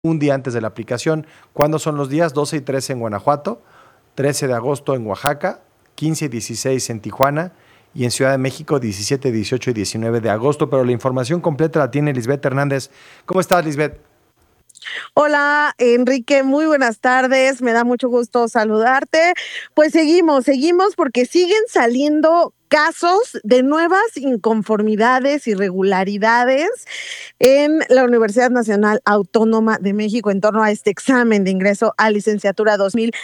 un día antes de la aplicación. ¿Cuándo son los días? 12 y 13 en Guanajuato, 13 de agosto en Oaxaca, 15 y 16 en Tijuana y en Ciudad de México 17, 18 y 19 de agosto. Pero la información completa la tiene Lisbeth Hernández. ¿Cómo estás, Lisbeth? Hola, Enrique, muy buenas tardes. Me da mucho gusto saludarte. Pues seguimos porque siguen saliendo casos de nuevas inconformidades, irregularidades en la Universidad Nacional Autónoma de México en torno a este examen de ingreso a licenciatura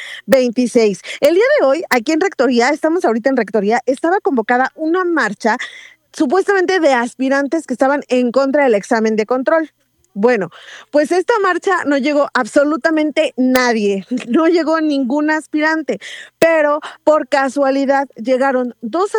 2026. El día de hoy, aquí en Rectoría, estamos ahorita en Rectoría, estaba convocada una marcha supuestamente de aspirantes que estaban en contra del examen de control. Bueno, pues esta marcha no llegó absolutamente nadie, no llegó ningún aspirante, pero por casualidad llegaron dos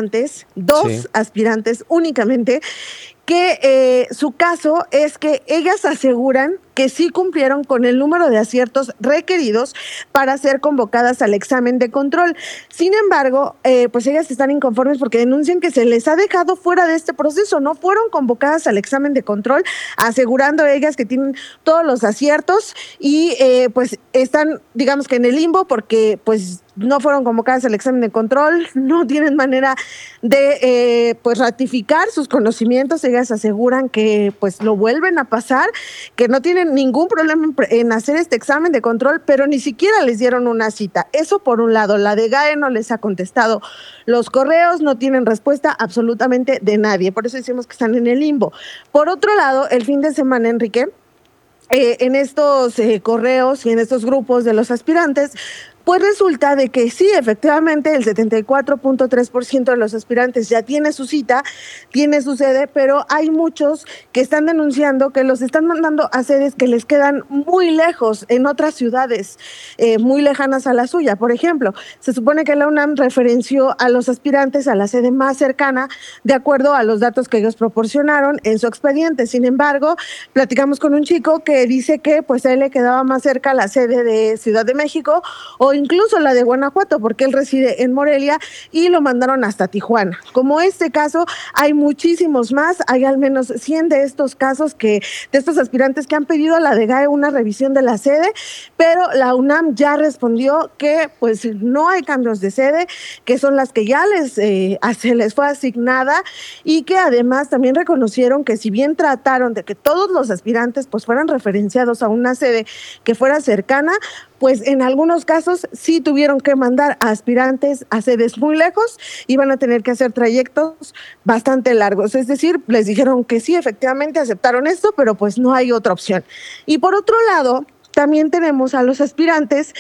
Sí. aspirantes únicamente, que su caso es que ellas aseguran que sí cumplieron con el número de aciertos requeridos para ser convocadas al examen de control. Sin embargo, pues ellas están inconformes porque denuncian que se les ha dejado fuera de este proceso, no fueron convocadas al examen de control, asegurando ellas que tienen todos los aciertos y pues están, digamos que en el limbo porque pues no fueron convocadas al examen de control, no tienen manera de pues ratificar sus conocimientos. Ellas aseguran que pues lo vuelven a pasar, que no tienen ningún problema en hacer este examen de control, pero ni siquiera les dieron una cita. Eso por un lado. La DGAE no les ha contestado los correos, no tienen respuesta absolutamente de nadie. Por eso decimos que están en el limbo. Por otro lado, el fin de semana, Enrique, en estos correos y en estos grupos de los aspirantes, pues resulta de que sí, efectivamente, el 74.3% de los aspirantes ya tiene su cita, tiene su sede, pero hay muchos que están denunciando que los están mandando a sedes que les quedan muy lejos, en otras ciudades muy lejanas a la suya. Por ejemplo, se supone que la UNAM referenció a los aspirantes a la sede más cercana de acuerdo a los datos que ellos proporcionaron en su expediente. Sin embargo, platicamos con un chico que dice que pues a él le quedaba más cerca la sede de Ciudad de México o incluso la de Guanajuato, porque él reside en Morelia y lo mandaron hasta Tijuana. Como este caso, hay muchísimos más, hay al menos 100 de estos casos de estos aspirantes que han pedido a la DGAE una revisión de la sede, pero la UNAM ya respondió que pues no hay cambios de sede, que son las que ya se les fue asignada y que además también reconocieron que si bien trataron de que todos los aspirantes pues fueran referenciados a una sede que fuera cercana, pues en algunos casos sí tuvieron que mandar a aspirantes a sedes muy lejos y van a tener que hacer trayectos bastante largos. Es decir, les dijeron que sí, efectivamente aceptaron esto, pero pues no hay otra opción. Y por otro lado, también tenemos a los aspirantes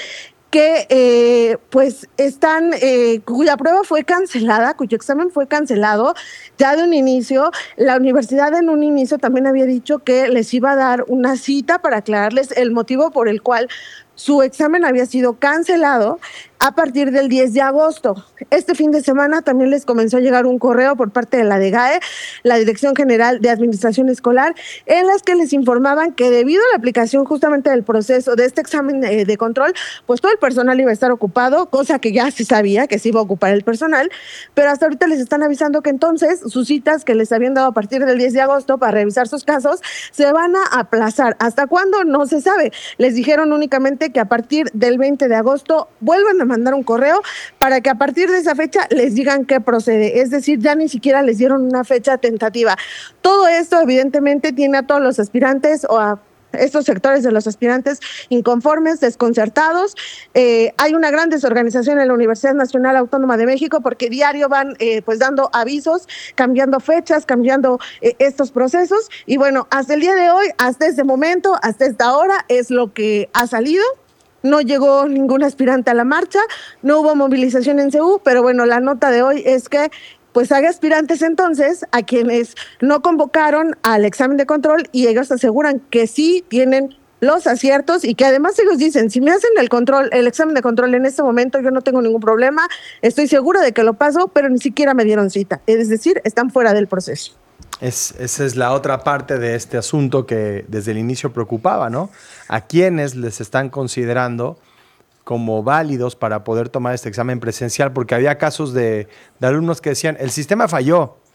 que pues están, cuya prueba fue cancelada, cuyo examen fue cancelado ya de un inicio. La universidad en un inicio también había dicho que les iba a dar una cita para aclararles el motivo por el cual su examen había sido cancelado a partir del 10 de agosto. Este fin de semana también les comenzó a llegar un correo por parte de la DGAE, la Dirección General de Administración Escolar, en las que les informaban que debido a la aplicación justamente del proceso de este examen de control, pues todo el personal iba a estar ocupado, cosa que ya se sabía que se iba a ocupar el personal, pero hasta ahorita les están avisando que entonces sus citas que les habían dado a partir del 10 de agosto para revisar sus casos se van a aplazar. ¿Hasta cuándo? No se sabe. Les dijeron únicamente que a partir del 20 de agosto vuelvan a mandar un correo para que a partir de esa fecha les digan qué procede. Es decir, ya ni siquiera les dieron una fecha tentativa. Todo esto evidentemente tiene a todos los aspirantes o a estos sectores de los aspirantes inconformes, desconcertados. Hay una gran desorganización en la Universidad Nacional Autónoma de México porque diario van pues dando avisos, cambiando fechas, cambiando estos procesos. Y bueno, hasta el día de hoy, hasta este momento, hasta esta hora, es lo que ha salido. No llegó ningún aspirante a la marcha, no hubo movilización en CEU, pero bueno, la nota de hoy es que pues hay aspirantes entonces a quienes no convocaron al examen de control y ellos aseguran que sí tienen los aciertos y que además ellos dicen, si me hacen el examen de control en este momento, yo no tengo ningún problema, estoy segura de que lo paso, pero ni siquiera me dieron cita. Es decir, están fuera del proceso. Esa es la otra parte de este asunto que desde el inicio preocupaba, ¿no? A quienes les están considerando como válidos para poder tomar este examen presencial, porque había casos de alumnos que decían, el sistema falló,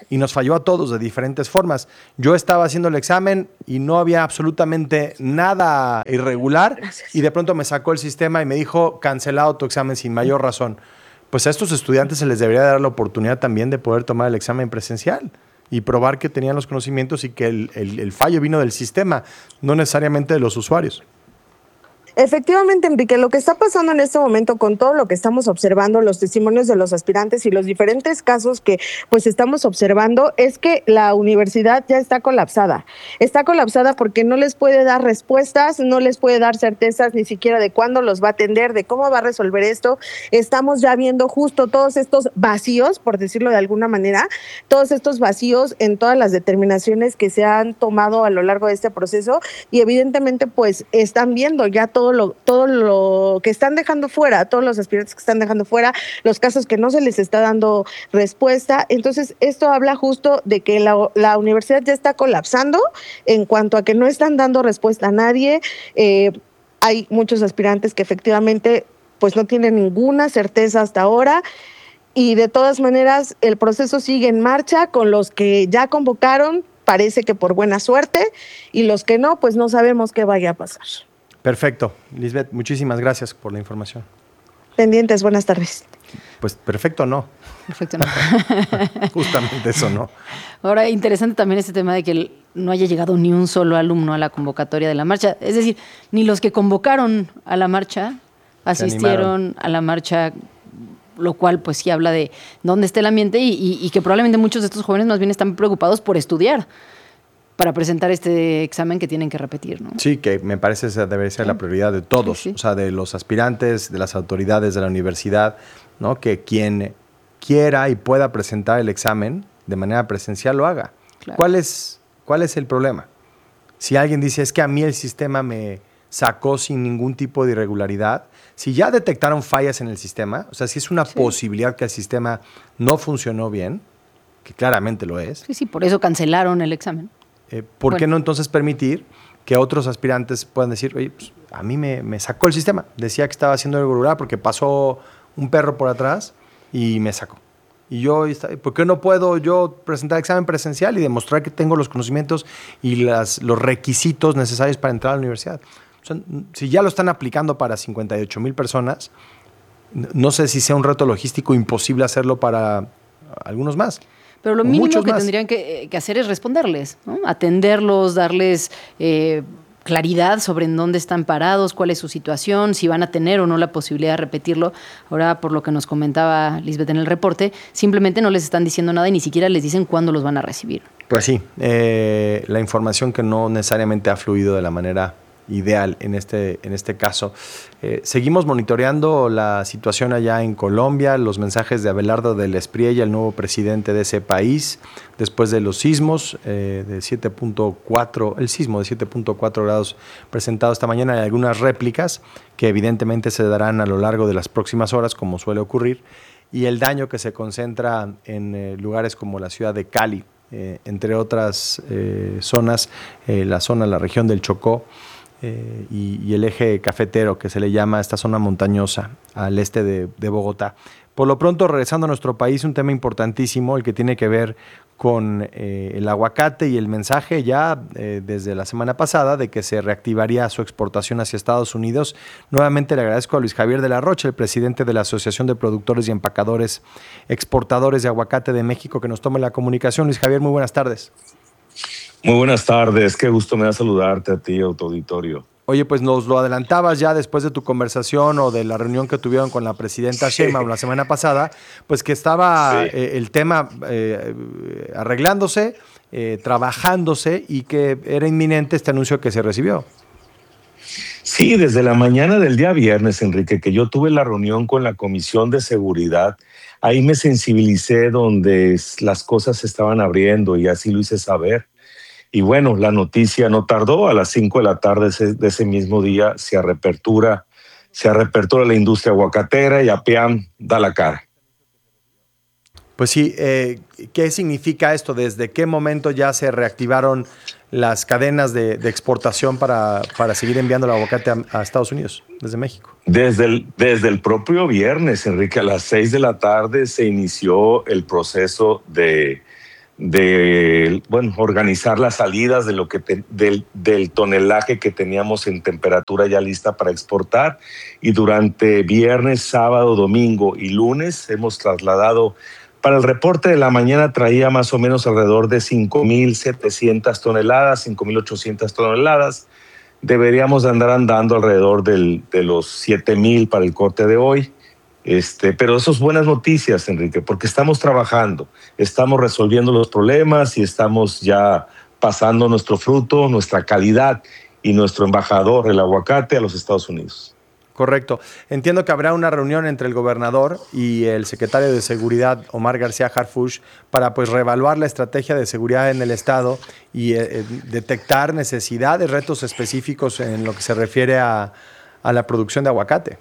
y nos falló a todos de diferentes formas. Yo estaba haciendo el examen y no había absolutamente nada irregular. Gracias. Y de pronto me sacó el sistema y me dijo, cancelado tu examen sin mayor razón. Pues a estos estudiantes se les debería dar la oportunidad también de poder tomar el examen presencial y probar que tenían los conocimientos y que el fallo vino del sistema, no necesariamente de los usuarios. Efectivamente, Enrique, lo que está pasando en este momento con todo lo que estamos observando, los testimonios de los aspirantes y los diferentes casos que pues estamos observando, es que la universidad ya está colapsada. Está colapsada porque no les puede dar respuestas, no les puede dar certezas ni siquiera de cuándo los va a atender, de cómo va a resolver esto. Estamos ya viendo justo todos estos vacíos, por decirlo de alguna manera, todos estos vacíos en todas las determinaciones que se han tomado a lo largo de este proceso y evidentemente pues están viendo ya todo lo que están dejando fuera, todos los aspirantes que están dejando fuera, los casos que no se les está dando respuesta. Entonces, esto habla justo de que la universidad ya está colapsando en cuanto a que no están dando respuesta a nadie. Hay muchos aspirantes que efectivamente pues no tienen ninguna certeza hasta ahora. Y de todas maneras, el proceso sigue en marcha con los que ya convocaron, parece que por buena suerte, y los que no, pues no sabemos qué vaya a pasar. Perfecto. Lisbeth, muchísimas gracias por la información. Pendientes, buenas tardes. Pues perfecto, no. Perfecto, no. Justamente eso, no. Ahora, interesante también este tema de que no haya llegado ni un solo alumno a la convocatoria de la marcha. Es decir, ni los que convocaron a la marcha asistieron a la marcha, lo cual pues sí habla de dónde está el ambiente y que probablemente muchos de estos jóvenes más bien están preocupados por estudiar para presentar este examen que tienen que repetir, ¿no? Sí, que me parece que debe ser la prioridad de todos, Sí. O sea, de los aspirantes, de las autoridades de la universidad, ¿no? Que quien quiera y pueda presentar el examen de manera presencial lo haga. Claro. ¿Cuál es el problema? Si alguien dice, es que a mí el sistema me sacó sin ningún tipo de irregularidad, si ya detectaron fallas en el sistema, o sea, si es una posibilidad que el sistema no funcionó bien, que claramente lo es. Sí, por eso cancelaron el examen. ¿Por qué no entonces permitir que otros aspirantes puedan decir, oye, pues, a mí me sacó el sistema? Decía que estaba haciendo irregular porque pasó un perro por atrás y me sacó. Y yo, ¿por qué no puedo yo presentar examen presencial y demostrar que tengo los conocimientos y los requisitos necesarios para entrar a la universidad? O sea, si ya lo están aplicando para 58,000 personas, no sé si sea un reto logístico imposible hacerlo para algunos más. Pero lo mínimo que tendrían que hacer es responderles, ¿no? Atenderlos, darles claridad sobre en dónde están parados, cuál es su situación, si van a tener o no la posibilidad de repetirlo. Ahora, por lo que nos comentaba Lisbeth en el reporte, simplemente no les están diciendo nada y ni siquiera les dicen cuándo los van a recibir. Pues sí, la información que no necesariamente ha fluido de la manera ideal en este caso. Seguimos monitoreando la situación allá en Colombia, los mensajes de Abelardo del Espriella, el nuevo presidente de ese país, después de los sismos de 7.4, el sismo de 7.4 grados presentado esta mañana. Hay algunas réplicas que evidentemente se darán a lo largo de las próximas horas, como suele ocurrir, y el daño que se concentra en lugares como la ciudad de Cali, entre otras zonas, la región del Chocó, y el eje cafetero, que se le llama esta zona montañosa al este de Bogotá. Por lo pronto, regresando a nuestro país, un tema importantísimo, el que tiene que ver con el aguacate y el mensaje ya desde la semana pasada de que se reactivaría su exportación hacia Estados Unidos. Nuevamente le agradezco a Luis Javier de la Rocha, el presidente de la Asociación de Productores y Empacadores Exportadores de Aguacate de México, que nos tome la comunicación. Luis Javier, muy buenas tardes. Muy buenas tardes, qué gusto me da saludarte a ti, a tu auditorio. Oye, pues nos lo adelantabas ya después de tu conversación o de la reunión que tuvieron con la presidenta Sheinbaum la semana pasada, pues que estaba el tema arreglándose, trabajándose y que era inminente este anuncio que se recibió. Sí, desde la mañana del día viernes, Enrique, que yo tuve la reunión con la Comisión de Seguridad, ahí me sensibilicé donde las cosas se estaban abriendo y así lo hice saber. Y bueno, la noticia no tardó, a las 5 de la tarde de ese mismo día se reapertura la industria aguacatera y APIAM da la cara. Pues sí, ¿qué significa esto? ¿Desde qué momento ya se reactivaron las cadenas de exportación para seguir enviando el aguacate a Estados Unidos, desde México? Desde el propio viernes, Enrique, a las 6 de la tarde se inició el proceso de organizar las salidas de lo que del tonelaje que teníamos en temperatura ya lista para exportar, y durante viernes, sábado, domingo y lunes hemos trasladado. Para el reporte de la mañana traía más o menos alrededor de 5,700 toneladas, 5,800 toneladas. Deberíamos andar andando alrededor de los 7,000 para el corte de hoy. Pero eso es buenas noticias, Enrique, porque estamos trabajando, estamos resolviendo los problemas y estamos ya pasando nuestro fruto, nuestra calidad y nuestro embajador, el aguacate, a los Estados Unidos. Correcto. Entiendo que habrá una reunión entre el gobernador y el secretario de Seguridad, Omar García Harfuch, para pues reevaluar la estrategia de seguridad en el estado y detectar necesidades, retos específicos en lo que se refiere a la producción de aguacate.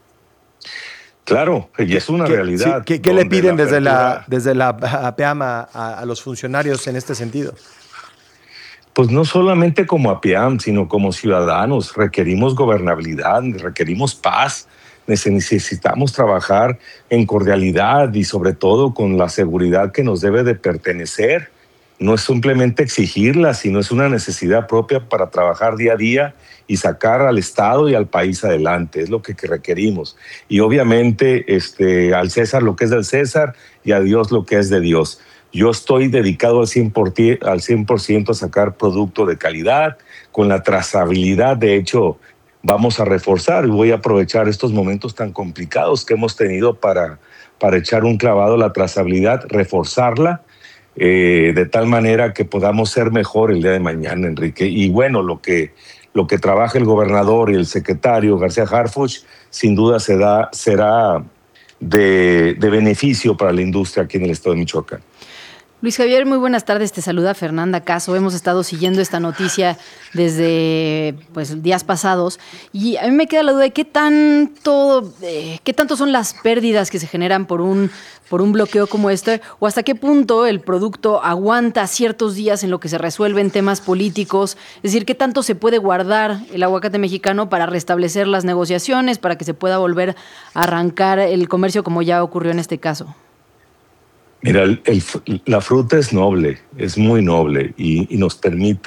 Claro, y es una realidad. ¿Qué le piden desde la APAM a los funcionarios en este sentido? Pues no solamente como APAM, sino como ciudadanos. Requerimos gobernabilidad, requerimos paz, necesitamos trabajar en cordialidad y sobre todo con la seguridad que nos debe de pertenecer. No es simplemente exigirla, sino es una necesidad propia para trabajar día a día y sacar al Estado y al país adelante. Es lo que requerimos. Y obviamente al César lo que es del César y a Dios lo que es de Dios. Yo estoy dedicado al 100% a sacar producto de calidad, con la trazabilidad. De hecho, vamos a reforzar y voy a aprovechar estos momentos tan complicados que hemos tenido para echar un clavado a la trazabilidad, reforzarla, de tal manera que podamos ser mejor el día de mañana, Enrique. Y bueno, lo que trabaja el gobernador y el secretario García Harfuch, sin duda será de beneficio para la industria aquí en el estado de Michoacán. Luis Javier, muy buenas tardes. Te saluda Fernanda Caso. Hemos estado siguiendo esta noticia desde días pasados y a mí me queda la duda de qué tanto son las pérdidas que se generan por un bloqueo como este, o hasta qué punto el producto aguanta ciertos días en lo que se resuelven temas políticos. Es decir, qué tanto se puede guardar el aguacate mexicano para restablecer las negociaciones, para que se pueda volver a arrancar el comercio como ya ocurrió en este caso. Mira, la fruta es noble, es muy noble y nos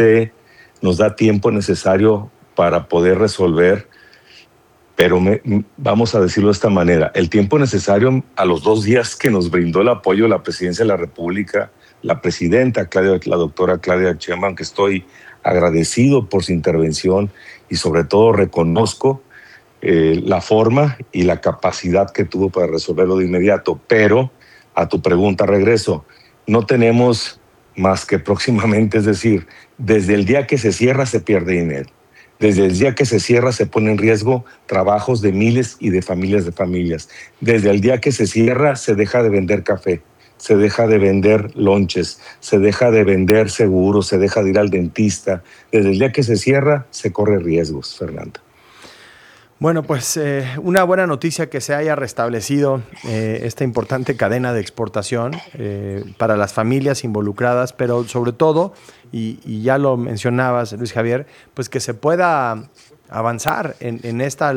da tiempo necesario para poder resolver, pero vamos a decirlo de esta manera, el tiempo necesario a los 2 días que nos brindó el apoyo de la Presidencia de la República, la presidenta, la doctora Claudia Sheinbaum, que estoy agradecido por su intervención y sobre todo reconozco la forma y la capacidad que tuvo para resolverlo de inmediato, pero a tu pregunta regreso, no tenemos más que próximamente, es decir, desde el día que se cierra se pierde dinero. Desde el día que se cierra se pone en riesgo trabajos de miles y de familias. Desde el día que se cierra se deja de vender café, se deja de vender lonches, se deja de vender seguros, se deja de ir al dentista. Desde el día que se cierra se corre riesgos, Fernanda. Bueno, pues una buena noticia que se haya restablecido esta importante cadena de exportación para las familias involucradas, pero sobre todo, y ya lo mencionabas, Luis Javier, pues que se pueda avanzar en esta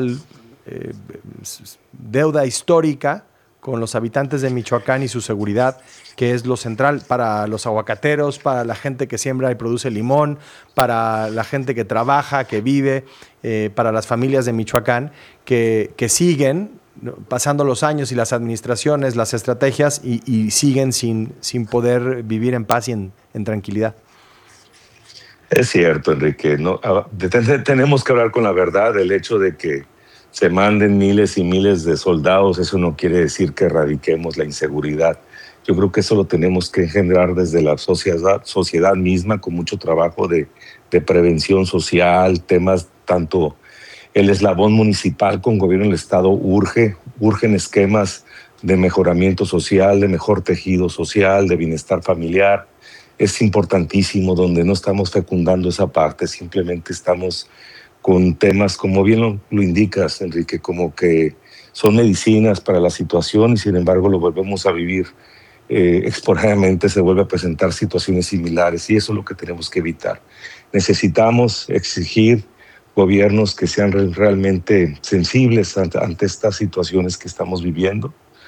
deuda histórica con los habitantes de Michoacán y su seguridad, que es lo central para los aguacateros, para la gente que siembra y produce limón, para la gente que trabaja, que vive, para las familias de Michoacán, que siguen pasando los años y las administraciones, las estrategias, y siguen sin poder vivir en paz y en tranquilidad. Es cierto, Enrique. Tenemos que hablar con la verdad. El hecho de que se manden miles y miles de soldados, eso no quiere decir que erradiquemos la inseguridad. Yo creo que eso lo tenemos que generar desde la sociedad misma, con mucho trabajo de prevención social, temas tanto el eslabón municipal con gobierno del Estado urgen esquemas de mejoramiento social, de mejor tejido social, de bienestar familiar. Es importantísimo, donde no estamos fecundando esa parte, simplemente estamos con temas, como bien lo indicas, Enrique, como que son medicinas para la situación y sin embargo lo volvemos a vivir. Esporádicamente se vuelve a presentar situaciones similares y eso es lo que tenemos que evitar. Necesitamos exigir gobiernos que sean realmente sensibles ante estas situaciones que estamos viviendo,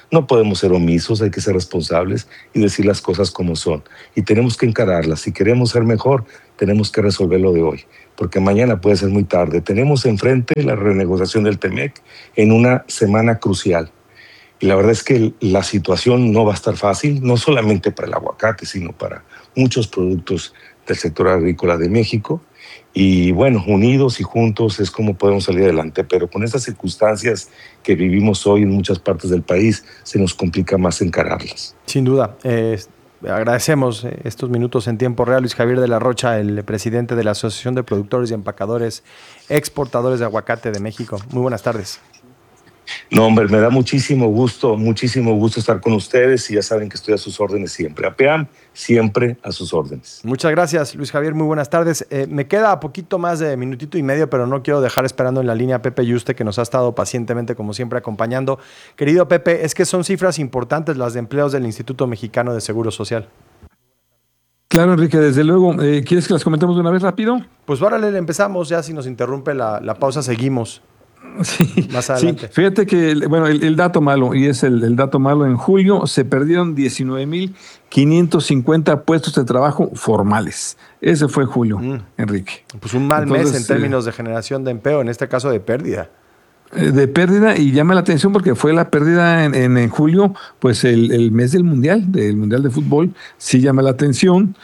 No podemos ser omisos, hay que ser responsables y decir las cosas como son. Y tenemos que encararlas. Si queremos ser mejor, tenemos que resolver lo de hoy, porque mañana puede ser muy tarde. Tenemos enfrente la renegociación del TEMEC en una semana crucial. Y la verdad es que la situación no va a estar fácil, no solamente para el aguacate, sino para muchos productos del sector agrícola de México. Y bueno, unidos y juntos es como podemos salir adelante, pero con estas circunstancias que vivimos hoy en muchas partes del país, se nos complica más encararlas. Sin duda. Agradecemos estos minutos en tiempo real. Luis Javier de la Rocha, el presidente de la Asociación de Productores y Empacadores Exportadores de Aguacate de México. Muy buenas tardes. No, hombre, me da muchísimo gusto estar con ustedes y ya saben que estoy a sus órdenes siempre. APEAM, siempre a sus órdenes. Muchas gracias, Luis Javier, muy buenas tardes. Me queda poquito más de minutito y medio, pero no quiero dejar esperando en la línea a Pepe Yuste, que nos ha estado pacientemente, como siempre, acompañando. Querido Pepe, es que son cifras importantes las de empleos del Instituto Mexicano de Seguro Social. Claro, Enrique, desde luego. ¿Quieres que las comentemos de una vez rápido? Pues órale, empezamos, ya si nos interrumpe la pausa, seguimos. Sí, más adelante. Sí, fíjate que bueno, el dato malo, y es el dato malo, en julio se perdieron 19,550 puestos de trabajo formales. Ese fue julio, Enrique. Pues un mal mes en términos de generación de empleo, en este caso de pérdida. De pérdida, y llama la atención porque fue la pérdida en julio, pues el mes del Mundial de Fútbol, sí llama la atención.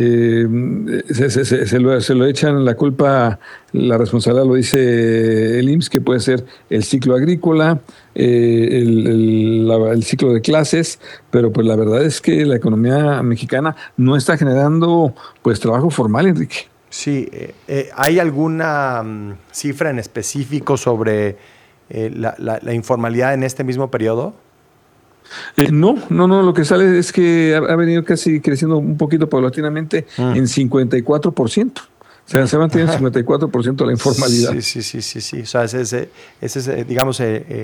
Se lo echan la culpa, la responsabilidad lo dice el IMSS, que puede ser el ciclo agrícola, el ciclo de clases, pero pues la verdad es que la economía mexicana no está generando pues trabajo formal, Enrique. Sí, ¿hay alguna cifra en específico sobre la informalidad en este mismo periodo? No, lo que sale es que ha venido casi creciendo un poquito paulatinamente en 54%. O sea, se mantiene en 54% la informalidad. Sí. O sea, ese es digamos,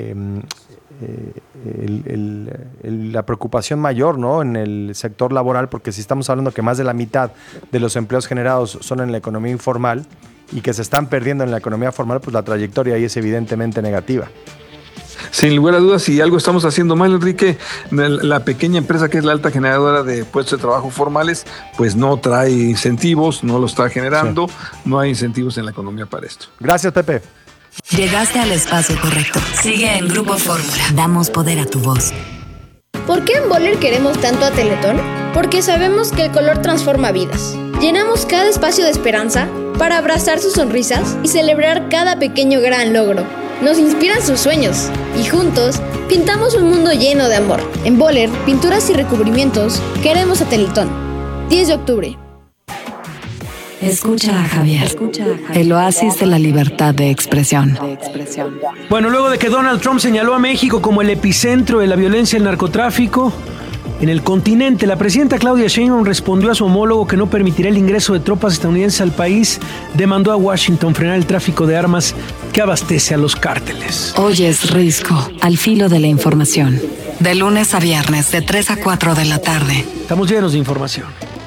la preocupación mayor, ¿no?, en el sector laboral, porque si estamos hablando que más de la mitad de los empleos generados son en la economía informal y que se están perdiendo en la economía formal, pues la trayectoria ahí es evidentemente negativa. Sin lugar a dudas, si algo estamos haciendo mal, Enrique, la pequeña empresa que es la alta generadora de puestos de trabajo formales, pues no trae incentivos, no los está generando, no hay incentivos en la economía para esto. Gracias, Pepe. Llegaste al espacio correcto. Sigue en Grupo Fórmula. Damos poder a tu voz. ¿Por qué en Boller queremos tanto a Teletón? Porque sabemos que el color transforma vidas. Llenamos cada espacio de esperanza para abrazar sus sonrisas y celebrar cada pequeño gran logro. Nos inspiran sus sueños y juntos pintamos un mundo lleno de amor. En Boller, pinturas y recubrimientos, queremos a Teletón. 10 de octubre. Escucha a Javier, el oasis de la libertad de expresión. Bueno, luego de que Donald Trump señaló a México como el epicentro de la violencia y el narcotráfico en el continente, la presidenta Claudia Sheinbaum respondió a su homólogo que no permitirá el ingreso de tropas estadounidenses al país. Demandó a Washington frenar el tráfico de armas que abastece a los cárteles. Hoy es Risco, al filo de la información. De lunes a viernes, de 3 a 4 de la tarde. Estamos llenos de información.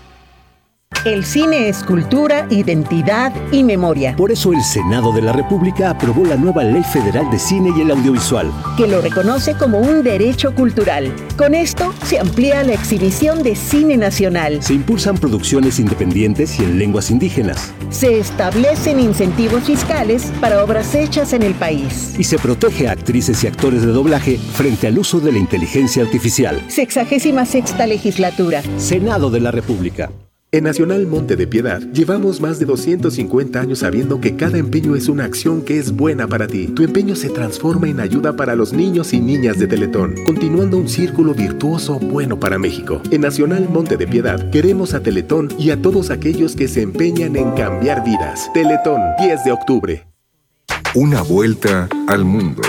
El cine es cultura, identidad y memoria. Por eso el Senado de la República aprobó la nueva Ley Federal de Cine y el Audiovisual, que lo reconoce como un derecho cultural. Con esto se amplía la exhibición de cine nacional. Se impulsan producciones independientes y en lenguas indígenas. Se establecen incentivos fiscales para obras hechas en el país. Y se protege a actrices y actores de doblaje frente al uso de la inteligencia artificial. 66ª legislatura. Senado de la República. En Nacional Monte de Piedad llevamos más de 250 años sabiendo que cada empeño es una acción que es buena para ti. Tu empeño se transforma en ayuda para los niños y niñas de Teletón, continuando un círculo virtuoso bueno para México. En Nacional Monte de Piedad queremos a Teletón y a todos aquellos que se empeñan en cambiar vidas. Teletón, 10 de octubre. Una vuelta al mundo.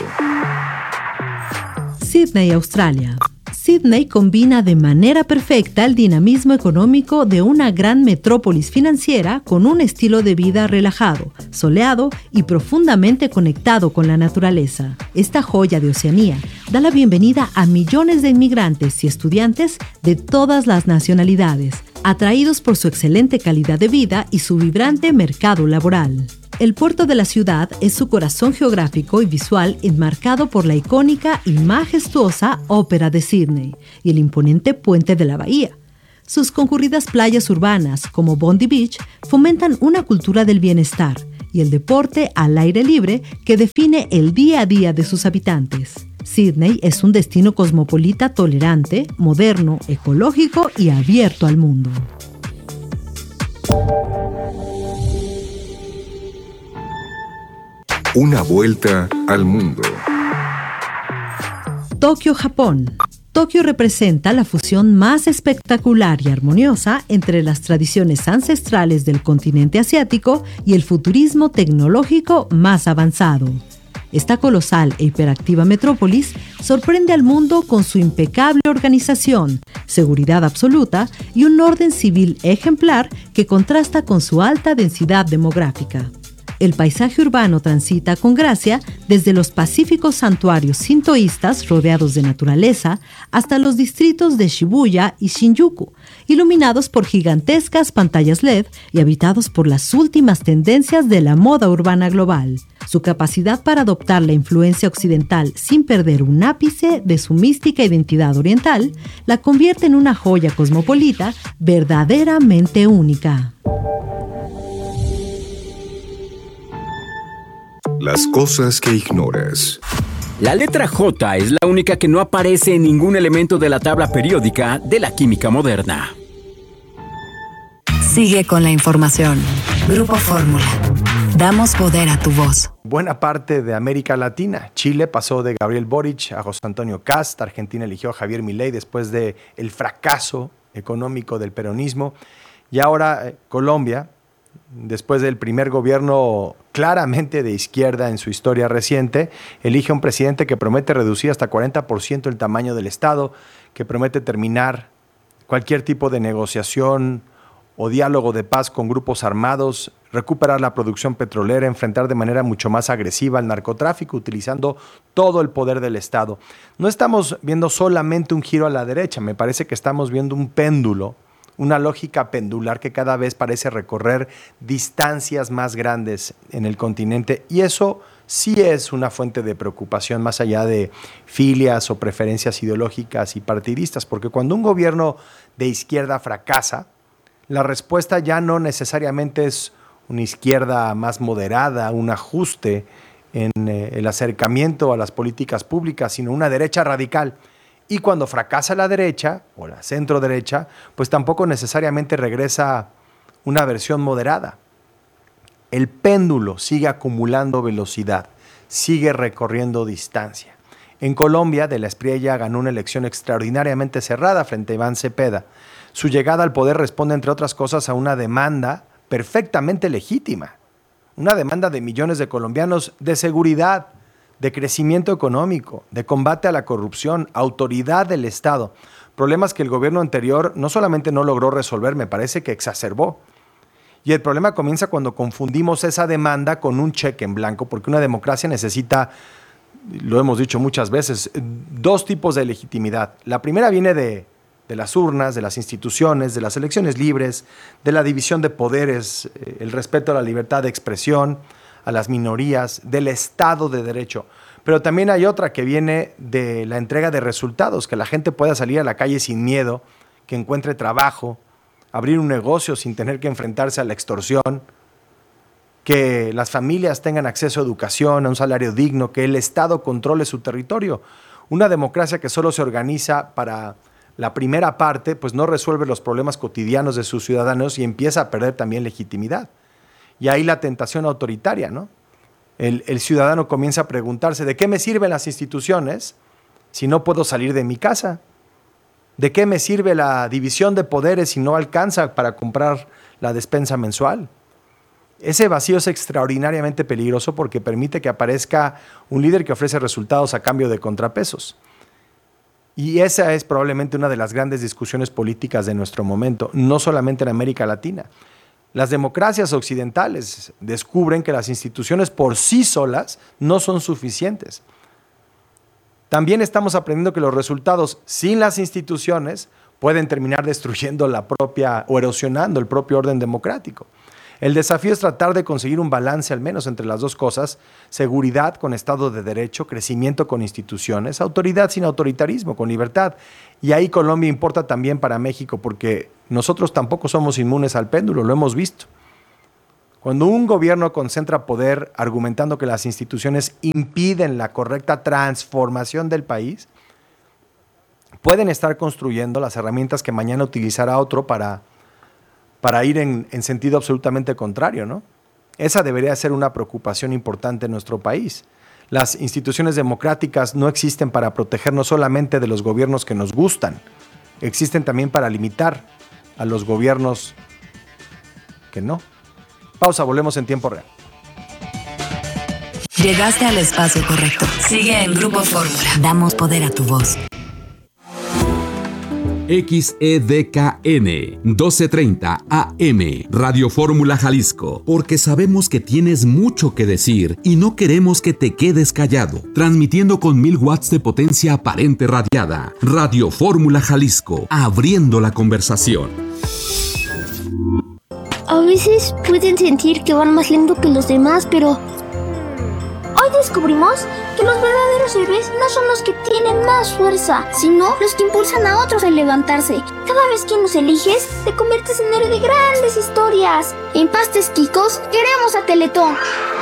Sydney, Australia. Sydney combina de manera perfecta el dinamismo económico de una gran metrópolis financiera con un estilo de vida relajado, soleado y profundamente conectado con la naturaleza. Esta joya de Oceanía da la bienvenida a millones de inmigrantes y estudiantes de todas las nacionalidades, atraídos por su excelente calidad de vida y su vibrante mercado laboral. El puerto de la ciudad es su corazón geográfico y visual enmarcado por la icónica y majestuosa Ópera de Sídney y el imponente Puente de la Bahía. Sus concurridas playas urbanas, como Bondi Beach, fomentan una cultura del bienestar y el deporte al aire libre que define el día a día de sus habitantes. Sídney es un destino cosmopolita tolerante, moderno, ecológico y abierto al mundo. Una vuelta al mundo. Tokio, Japón. Tokio representa la fusión más espectacular y armoniosa entre las tradiciones ancestrales del continente asiático y el futurismo tecnológico más avanzado. Esta colosal e hiperactiva metrópolis sorprende al mundo con su impecable organización, seguridad absoluta y un orden civil ejemplar que contrasta con su alta densidad demográfica. El paisaje urbano transita con gracia desde los pacíficos santuarios sintoístas rodeados de naturaleza hasta los distritos de Shibuya y Shinjuku, iluminados por gigantescas pantallas LED y habitados por las últimas tendencias de la moda urbana global. Su capacidad para adoptar la influencia occidental sin perder un ápice de su mística identidad oriental la convierte en una joya cosmopolita verdaderamente única. Las cosas que ignoras. La letra J es la única que no aparece en ningún elemento de la tabla periódica de la química moderna. Sigue con la información. Grupo Fórmula. Damos poder a tu voz. Buena parte de América Latina. Chile pasó de Gabriel Boric a José Antonio Kast. Argentina eligió a Javier Milei después del fracaso económico del peronismo. Y ahora Colombia, después del primer gobierno claramente de izquierda en su historia reciente, elige a un presidente que promete reducir hasta 40% el tamaño del Estado, que promete terminar cualquier tipo de negociación o diálogo de paz con grupos armados, recuperar la producción petrolera, enfrentar de manera mucho más agresiva al narcotráfico, utilizando todo el poder del Estado. No estamos viendo solamente un giro a la derecha, me parece que estamos viendo un péndulo, una lógica pendular que cada vez parece recorrer distancias más grandes en el continente, y eso sí es una fuente de preocupación más allá de filias o preferencias ideológicas y partidistas, porque cuando un gobierno de izquierda fracasa, la respuesta ya no necesariamente es una izquierda más moderada, un ajuste en el acercamiento a las políticas públicas, sino una derecha radical. Y cuando fracasa la derecha, o la centro derecha, pues tampoco necesariamente regresa una versión moderada. El péndulo sigue acumulando velocidad, sigue recorriendo distancia. En Colombia, De la Espriella ganó una elección extraordinariamente cerrada frente a Iván Cepeda. Su llegada al poder responde, entre otras cosas, a una demanda perfectamente legítima. Una demanda de millones de colombianos de seguridad, de crecimiento económico, de combate a la corrupción, autoridad del Estado. Problemas que el gobierno anterior no solamente no logró resolver, me parece que exacerbó. Y el problema comienza cuando confundimos esa demanda con un cheque en blanco, porque una democracia necesita, lo hemos dicho muchas veces, dos tipos de legitimidad. La primera viene de las urnas, de las instituciones, de las elecciones libres, de la división de poderes, el respeto a la libertad de expresión, a las minorías, del Estado de Derecho. Pero también hay otra que viene de la entrega de resultados, que la gente pueda salir a la calle sin miedo, que encuentre trabajo, abrir un negocio sin tener que enfrentarse a la extorsión, que las familias tengan acceso a educación, a un salario digno, que el Estado controle su territorio. Una democracia que solo se organiza para la primera parte, pues no resuelve los problemas cotidianos de sus ciudadanos y empieza a perder también legitimidad. Y ahí la tentación autoritaria, ¿no? El ciudadano comienza a preguntarse, ¿de qué me sirven las instituciones si no puedo salir de mi casa? ¿De qué me sirve la división de poderes si no alcanza para comprar la despensa mensual? Ese vacío es extraordinariamente peligroso porque permite que aparezca un líder que ofrece resultados a cambio de contrapesos. Y esa es probablemente una de las grandes discusiones políticas de nuestro momento, no solamente en América Latina. Las democracias occidentales descubren que las instituciones por sí solas no son suficientes. También estamos aprendiendo que los resultados sin las instituciones pueden terminar destruyendo la propia o erosionando el propio orden democrático. El desafío es tratar de conseguir un balance al menos entre las dos cosas: seguridad con Estado de Derecho, crecimiento con instituciones, autoridad sin autoritarismo, con libertad. Y ahí Colombia importa también para México, porque nosotros tampoco somos inmunes al péndulo, lo hemos visto. Cuando un gobierno concentra poder argumentando que las instituciones impiden la correcta transformación del país, pueden estar construyendo las herramientas que mañana utilizará otro para ir en sentido absolutamente contrario, ¿no? Esa debería ser una preocupación importante en nuestro país. Las instituciones democráticas no existen para protegernos solamente de los gobiernos que nos gustan, existen también para limitar a los gobiernos que no. Pausa, volvemos en tiempo real. Llegaste al espacio correcto. Sigue en Grupo Fórmula. Damos poder a tu voz. XEDKN 1230 AM Radio Fórmula Jalisco, porque sabemos que tienes mucho que decir y no queremos que te quedes callado. Transmitiendo con 1000 watts de potencia aparente radiada. Radio Fórmula Jalisco, abriendo la conversación. A veces pueden sentir que van más lento que los demás, pero hoy descubrimos que los verdaderos héroes no son los que tienen más fuerza, sino los que impulsan a otros a levantarse. Cada vez que nos eliges, te conviertes en héroe de grandes historias. En Pastes Quicos, queremos a Teletón.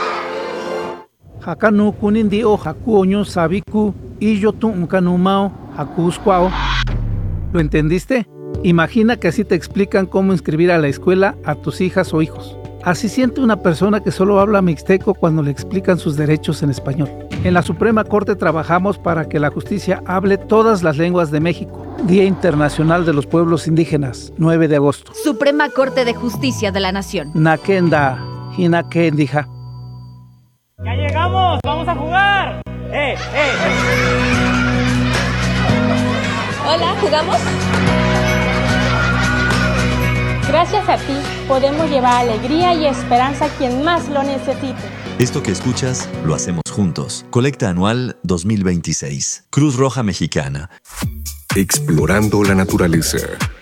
Hakanu kunindio hakuoño sabiku y yo tu kanumao hakusquao. ¿Lo entendiste? Imagina que así te explican cómo inscribir a la escuela a tus hijas o hijos. Así siente una persona que solo habla mixteco cuando le explican sus derechos en español. En la Suprema Corte trabajamos para que la justicia hable todas las lenguas de México. Día Internacional de los Pueblos Indígenas, 9 de agosto. Suprema Corte de Justicia de la Nación. Nakenda, Hinakendija. ¡Ya llegamos! ¡Vamos a jugar! Hola, ¿jugamos? Gracias a ti, podemos llevar alegría y esperanza a quien más lo necesite. Esto que escuchas, lo hacemos juntos. Colecta Anual 2026. Cruz Roja Mexicana. Explorando la naturaleza.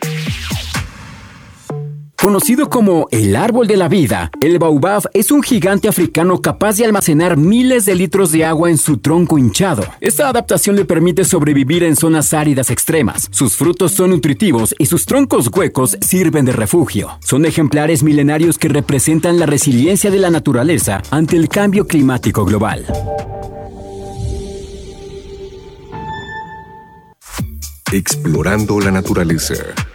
Conocido como el árbol de la vida, el baobab es un gigante africano capaz de almacenar miles de litros de agua en su tronco hinchado. Esta adaptación le permite sobrevivir en zonas áridas extremas. Sus frutos son nutritivos y sus troncos huecos sirven de refugio. Son ejemplares milenarios que representan la resiliencia de la naturaleza ante el cambio climático global. Explorando la naturaleza.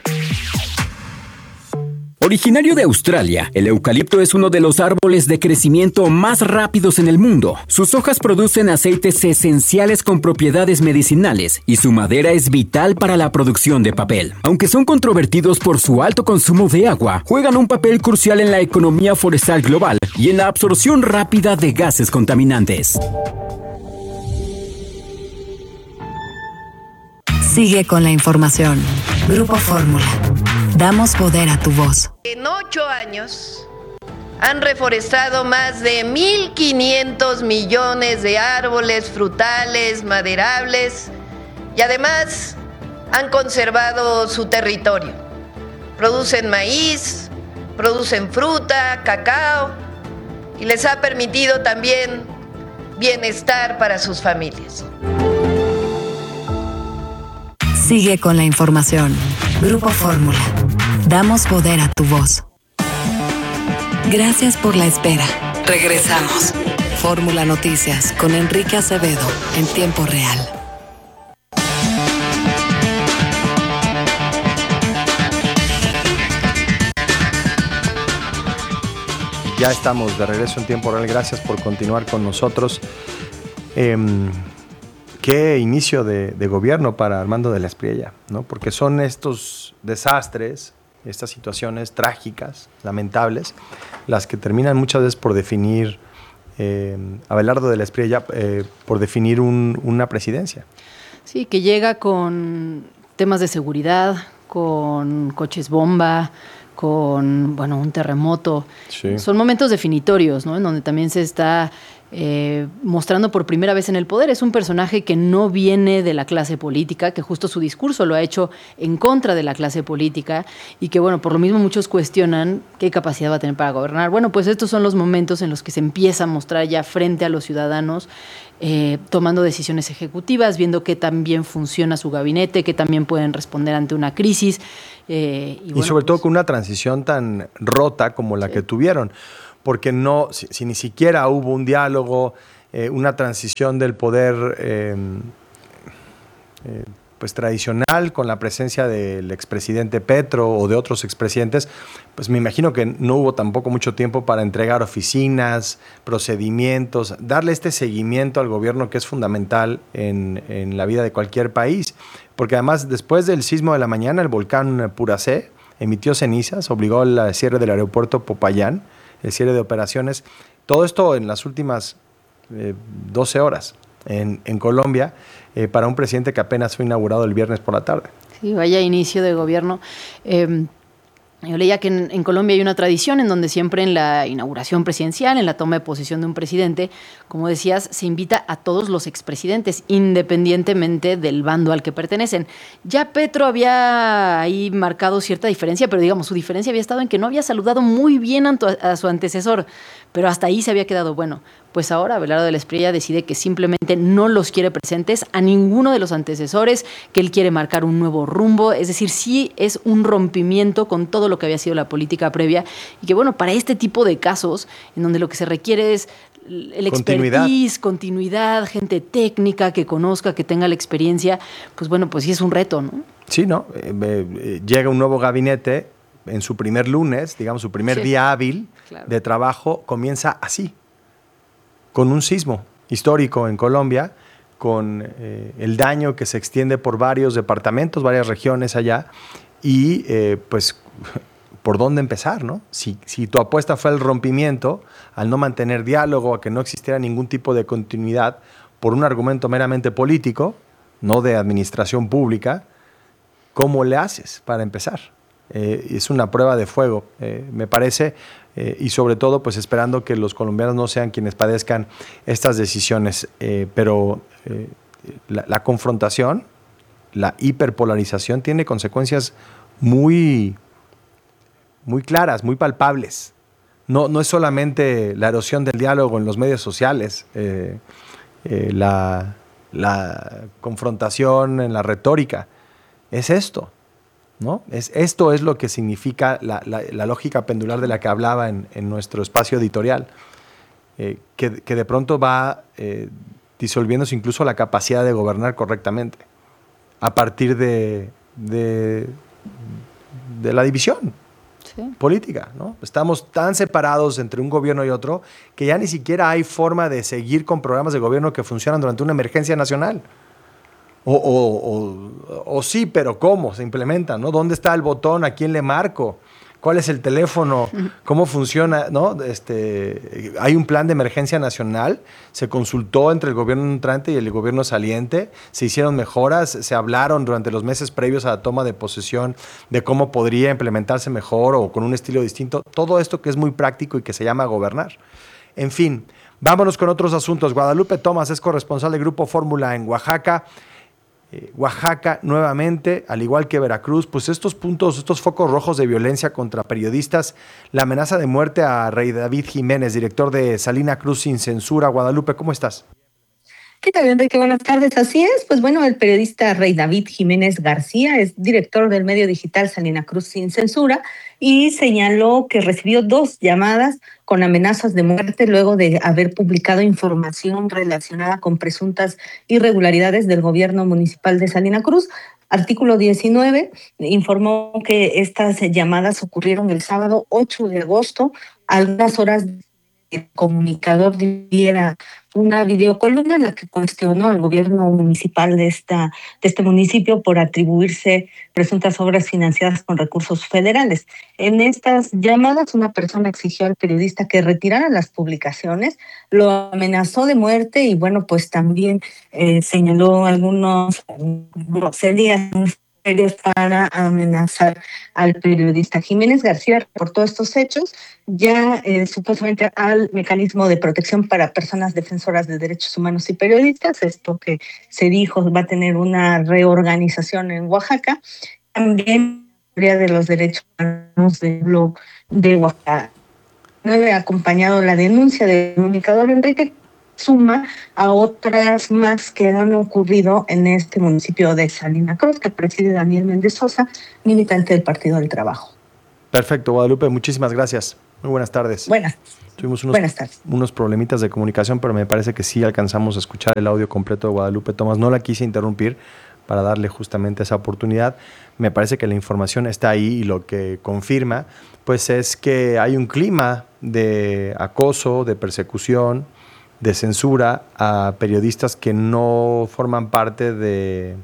Originario de Australia, el eucalipto es uno de los árboles de crecimiento más rápidos en el mundo. Sus hojas producen aceites esenciales con propiedades medicinales y su madera es vital para la producción de papel. Aunque son controvertidos por su alto consumo de agua, juegan un papel crucial en la economía forestal global y en la absorción rápida de gases contaminantes. Sigue con la información. Grupo Fórmula. Damos poder a tu voz. En 8 años han reforestado más de 1.500 millones de árboles frutales, maderables y además han conservado su territorio. Producen maíz, producen fruta, cacao y les ha permitido también bienestar para sus familias. Sigue con la información. Grupo Fórmula. Damos poder a tu voz. Gracias por la espera. Regresamos. Fórmula Noticias con Enrique Acevedo en tiempo real. Ya estamos de regreso en tiempo real. Gracias por continuar con nosotros. Qué inicio de gobierno para Armando de la Espriella, ¿no? Porque son estos desastres, estas situaciones trágicas, lamentables, las que terminan muchas veces por definir, Abelardo de la Espriella, por definir una presidencia. Sí, que llega con temas de seguridad, con coches bomba, con un terremoto. Sí. Son momentos definitorios, ¿no? En donde también se está mostrando por primera vez en el poder. Es un personaje que no viene de la clase política, que justo su discurso lo ha hecho en contra de la clase política y que, bueno, por lo mismo muchos cuestionan qué capacidad va a tener para gobernar. Bueno, pues estos son los momentos en los que se empieza a mostrar ya frente a los ciudadanos, tomando decisiones ejecutivas, viendo qué tan bien funciona su gabinete, qué también pueden responder ante una crisis. Y sobre todo con una transición tan rota como la que tuvieron, porque no, si ni siquiera hubo un diálogo, una transición del poder pues tradicional con la presencia del expresidente Petro o de otros expresidentes, pues me imagino que no hubo tampoco mucho tiempo para entregar oficinas, procedimientos, darle este seguimiento al gobierno que es fundamental en la vida de cualquier país, porque además después del sismo de la mañana el volcán Puracé emitió cenizas, obligó al cierre del aeropuerto Popayán, el cierre de operaciones, todo esto en las últimas 12 horas en Colombia, para un presidente que apenas fue inaugurado el viernes por la tarde. Sí, vaya inicio de gobierno. Yo leía que en Colombia hay una tradición en donde siempre en la inauguración presidencial, en la toma de posesión de un presidente, como decías, se invita a todos los expresidentes, independientemente del bando al que pertenecen. Ya Petro había ahí marcado cierta diferencia, pero digamos, su diferencia había estado en que no había saludado muy bien a su antecesor, pero hasta ahí se había quedado. Bueno, pues ahora Abelardo de la Espriella decide que simplemente no los quiere presentes a ninguno de los antecesores, que él quiere marcar un nuevo rumbo, es decir, sí es un rompimiento con todo lo que había sido la política previa y que, bueno, para este tipo de casos, en donde lo que se requiere es el expertise, continuidad, gente técnica que conozca, que tenga la experiencia, pues bueno, pues sí es un reto, ¿no? Sí, ¿no? Llega un nuevo gabinete en su primer lunes, digamos, su primer día hábil de trabajo, comienza así, con un sismo histórico en Colombia, con el daño que se extiende por varios departamentos, varias regiones allá, y pues, ¿por dónde empezar, no? Si tu apuesta fue el rompimiento, al no mantener diálogo, a que no existiera ningún tipo de continuidad, por un argumento meramente político, no de administración pública, ¿cómo le haces para empezar? Es una prueba de fuego, me parece, y sobre todo pues esperando que los colombianos no sean quienes padezcan estas decisiones, pero la confrontación, la hiperpolarización tiene consecuencias muy, muy claras, muy palpables. No es solamente la erosión del diálogo en los medios sociales, la confrontación en la retórica, es esto, ¿no? Esto es lo que significa la lógica pendular de la que hablaba en nuestro espacio editorial, que de pronto va disolviéndose incluso la capacidad de gobernar correctamente a partir de la división política, ¿no? Estamos tan separados entre un gobierno y otro que ya ni siquiera hay forma de seguir con programas de gobierno que funcionan durante una emergencia nacional. O sí, pero ¿cómo se implementan, ¿no? ¿Dónde está el botón? ¿A quién le marco? ¿Cuál es el teléfono? ¿Cómo funciona? ¿No? Hay un plan de emergencia nacional, se consultó entre el gobierno entrante y el gobierno saliente, se hicieron mejoras, se hablaron durante los meses previos a la toma de posesión de cómo podría implementarse mejor o con un estilo distinto. Todo esto que es muy práctico y que se llama gobernar. En fin, vámonos con otros asuntos. Guadalupe Tomás es corresponsal del Grupo Fórmula en Oaxaca. Oaxaca nuevamente, al igual que Veracruz, pues estos focos rojos de violencia contra periodistas, la amenaza de muerte a Rey David Jiménez, director de Salina Cruz Sin Censura. Guadalupe, ¿cómo estás? ¿Qué tal, Enrique? Buenas tardes. Así es, pues bueno, el periodista Rey David Jiménez García es director del medio digital Salina Cruz Sin Censura y señaló que recibió 2 llamadas con amenazas de muerte luego de haber publicado información relacionada con presuntas irregularidades del gobierno municipal de Salina Cruz. Artículo 19 informó que estas llamadas ocurrieron el sábado 8 de agosto, a algunas horas el comunicador diera una videocolumna en la que cuestionó al gobierno municipal de este municipio por atribuirse presuntas obras financiadas con recursos federales. En estas llamadas, una persona exigió al periodista que retirara las publicaciones, lo amenazó de muerte y bueno, pues también señaló algunos groserías para amenazar al periodista. Jiménez García reportó estos hechos ya supuestamente al Mecanismo de Protección para Personas Defensoras de Derechos Humanos y Periodistas, esto que se dijo va a tener una reorganización en Oaxaca. También la Secretaría de los Derechos Humanos de Oaxaca ha acompañado la denuncia del comunicador Enrique, suma a otras más que han ocurrido en este municipio de Salina Cruz, que preside Daniel Méndez Sosa, militante del Partido del Trabajo. Perfecto, Guadalupe, muchísimas gracias. Muy buenas tardes. Tuvimos unos problemitas de comunicación, pero me parece que sí alcanzamos a escuchar el audio completo de Guadalupe Tomás. No la quise interrumpir para darle justamente esa oportunidad. Me parece que la información está ahí y lo que confirma pues es que hay un clima de acoso, de persecución, de censura a periodistas que no forman parte del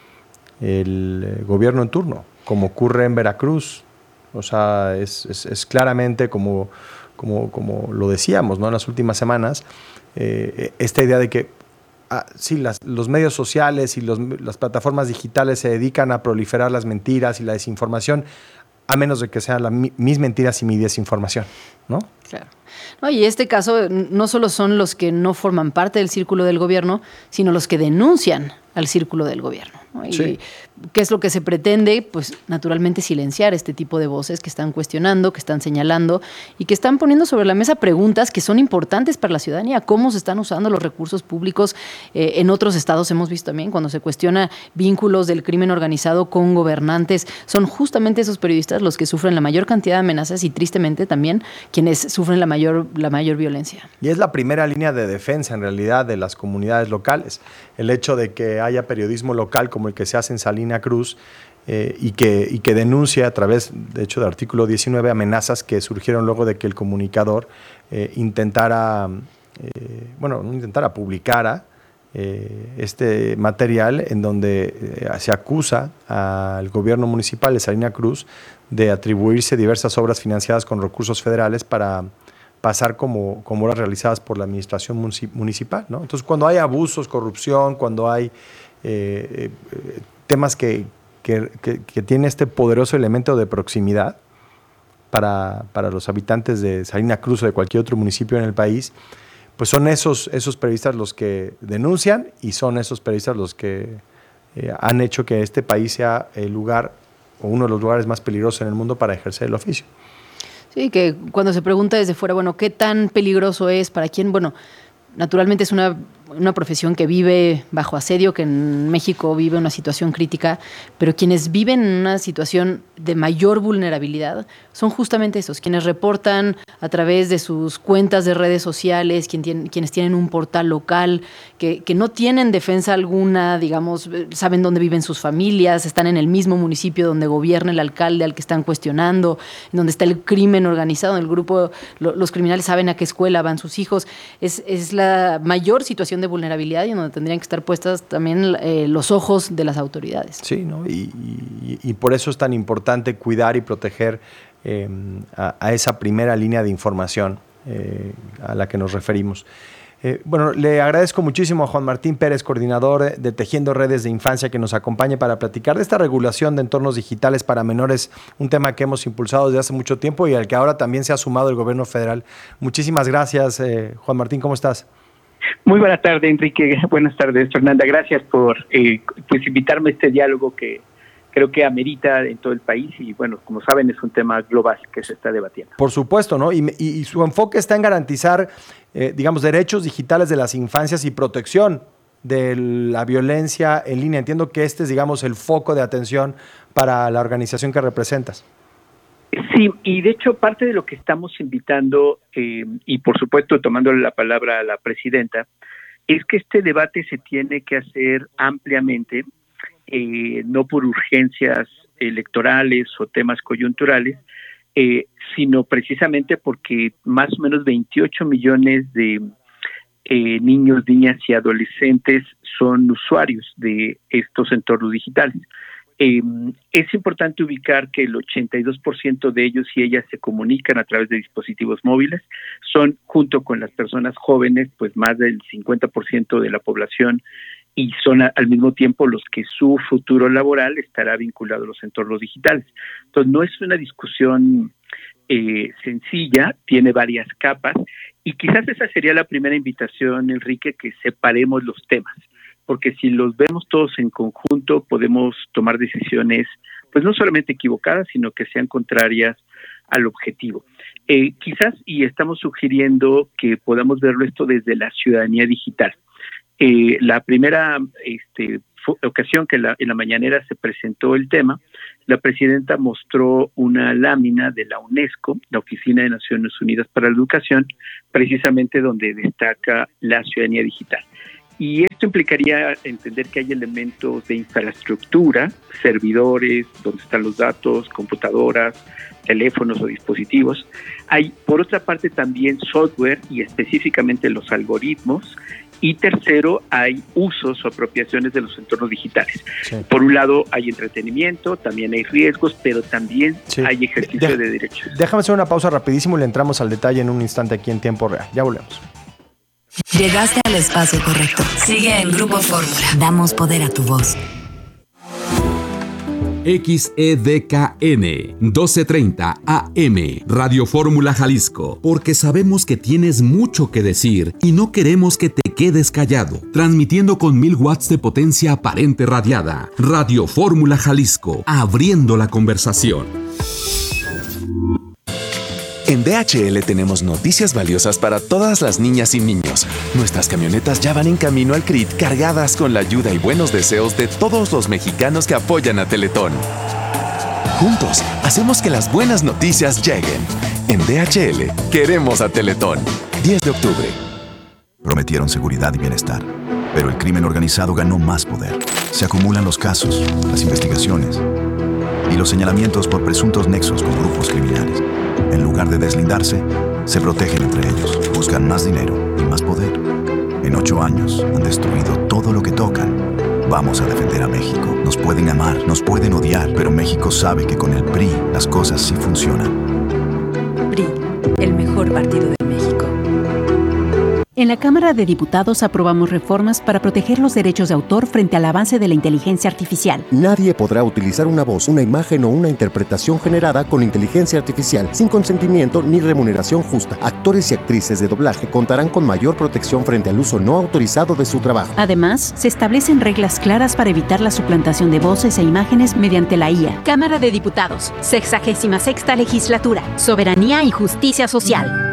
gobierno en turno, como ocurre en Veracruz. O sea, es claramente como lo decíamos, ¿no? En las últimas semanas, esta idea de que sí, los medios sociales y las plataformas digitales se dedican a proliferar las mentiras y la desinformación, a menos de que sean mis mentiras y mi desinformación, ¿no? Claro. No, y este caso no solo son los que no forman parte del círculo del gobierno, sino los que denuncian al círculo del gobierno, ¿no? Y sí. ¿Qué es lo que se pretende? Pues naturalmente silenciar este tipo de voces que están cuestionando, que están señalando y que están poniendo sobre la mesa preguntas que son importantes para la ciudadanía. ¿Cómo se están usando los recursos públicos? En otros estados hemos visto también cuando se cuestiona vínculos del crimen organizado con gobernantes. Son justamente esos periodistas los que sufren la mayor cantidad de amenazas y tristemente también quienes sufren la mayor violencia. Y es la primera línea de defensa en realidad de las comunidades locales. El hecho de que haya periodismo local como el que se hace en Salina Cruz y que denuncia a través, de hecho, del artículo 19, amenazas que surgieron luego de que el comunicador publicara este material en donde se acusa al gobierno municipal de Salina Cruz de atribuirse diversas obras financiadas con recursos federales para pasar como obras realizadas por la administración municipal, ¿no? Entonces, cuando hay abusos, corrupción, cuando hay temas que tienen este poderoso elemento de proximidad para los habitantes de Salina Cruz o de cualquier otro municipio en el país, pues son esos periodistas los que denuncian y son esos periodistas los que han hecho que este país sea el lugar o uno de los lugares más peligrosos en el mundo para ejercer el oficio. Sí, que cuando se pregunta desde fuera, bueno, ¿qué tan peligroso es? ¿Para quién? Bueno, naturalmente es una profesión que vive bajo asedio, que en México vive una situación crítica, pero quienes viven en una situación de mayor vulnerabilidad son justamente esos, quienes reportan a través de sus cuentas de redes sociales, quienes tienen un portal local, que no tienen defensa alguna, digamos, saben dónde viven sus familias, están en el mismo municipio donde gobierna el alcalde al que están cuestionando, en donde está el crimen organizado, en el grupo, los criminales saben a qué escuela van sus hijos. Es la mayor situación de vulnerabilidad y donde tendrían que estar puestas también los ojos de las autoridades. Sí, ¿no? Y por eso es tan importante cuidar y proteger a esa primera línea de información a la que nos referimos. Bueno, le agradezco muchísimo a Juan Martín Pérez, coordinador de Tejiendo Redes de Infancia, que nos acompañe para platicar de esta regulación de entornos digitales para menores, un tema que hemos impulsado desde hace mucho tiempo y al que ahora también se ha sumado el gobierno federal. Muchísimas gracias, Juan Martín, ¿cómo estás? Muy buena tarde, Enrique. Buenas tardes, Fernanda. Gracias por invitarme a este diálogo que creo que amerita en todo el país y, bueno, como saben, es un tema global que se está debatiendo. Por supuesto, ¿no? Y su enfoque está en garantizar, digamos, derechos digitales de las infancias y protección de la violencia en línea. Entiendo que este es, digamos, el foco de atención para la organización que representas. Sí, y de hecho parte de lo que estamos invitando, y por supuesto tomándole la palabra a la presidenta, es que este debate se tiene que hacer ampliamente, no por urgencias electorales o temas coyunturales, sino precisamente porque más o menos 28 millones de niños, niñas y adolescentes son usuarios de estos entornos digitales. Es importante ubicar que el 82% de ellos y ellas se comunican a través de dispositivos móviles. Son, junto con las personas jóvenes, pues más del 50% de la población y son al mismo tiempo los que su futuro laboral estará vinculado a los entornos digitales. Entonces, no es una discusión sencilla, tiene varias capas, y quizás esa sería la primera invitación, Enrique, que separemos los temas, porque si los vemos todos en conjunto, podemos tomar decisiones, pues no solamente equivocadas, sino que sean contrarias al objetivo. Quizás, y estamos sugiriendo que podamos verlo esto desde la ciudadanía digital. La primera ocasión que en la mañanera se presentó el tema, la presidenta mostró una lámina de la UNESCO, la Oficina de Naciones Unidas para la Educación, precisamente donde destaca la ciudadanía digital. Y esto implicaría entender que hay elementos de infraestructura, servidores, donde están los datos, computadoras, teléfonos o dispositivos. Hay, por otra parte, también software y específicamente los algoritmos. Y tercero, hay usos o apropiaciones de los entornos digitales. Sí. Por un lado, hay entretenimiento, también hay riesgos, pero también hay ejercicio de derechos. Déjame hacer una pausa rapidísimo y le entramos al detalle en un instante aquí en tiempo real. Ya volvemos. Llegaste al espacio correcto. Sigue en Grupo Fórmula. Damos poder a tu voz. XEDKN 1230 AM Radio Fórmula Jalisco, porque sabemos que tienes mucho que decir y no queremos que te quedes callado. Transmitiendo con 1000 watts de potencia aparente radiada. Radio Fórmula Jalisco, abriendo la conversación. En DHL tenemos noticias valiosas para todas las niñas y niños. Nuestras camionetas ya van en camino al CRIT cargadas con la ayuda y buenos deseos de todos los mexicanos que apoyan a Teletón. Juntos, hacemos que las buenas noticias lleguen. En DHL, queremos a Teletón. 10 de octubre. Prometieron seguridad y bienestar, pero el crimen organizado ganó más poder. Se acumulan los casos, las investigaciones y los señalamientos por presuntos nexos con grupos criminales. En lugar de deslindarse, se protegen entre ellos, buscan más dinero y más poder. En 8 años han destruido todo lo que tocan. Vamos a defender a México. Nos pueden amar, nos pueden odiar, pero México sabe que con el PRI las cosas sí funcionan. PRI, el mejor partido de México. En la Cámara de Diputados aprobamos reformas para proteger los derechos de autor frente al avance de la inteligencia artificial. Nadie podrá utilizar una voz, una imagen o una interpretación generada con inteligencia artificial sin consentimiento ni remuneración justa. Actores y actrices de doblaje contarán con mayor protección frente al uso no autorizado de su trabajo. Además, se establecen reglas claras para evitar la suplantación de voces e imágenes mediante la IA. Cámara de Diputados, 66ª Legislatura, Soberanía y Justicia Social.